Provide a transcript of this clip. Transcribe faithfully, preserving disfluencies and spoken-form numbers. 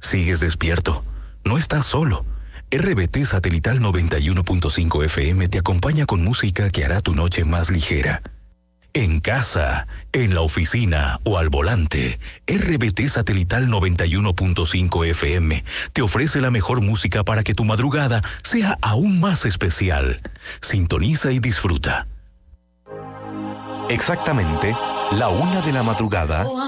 Sigues despierto. No estás solo. R B T Satelital noventa y uno punto cinco F M te acompaña con música que hará tu noche más ligera. En casa, en la oficina o al volante, R B T Satelital noventa y uno punto cinco F M te ofrece la mejor música para que tu madrugada sea aún más especial. Sintoniza y disfruta. Exactamente la una de la madrugada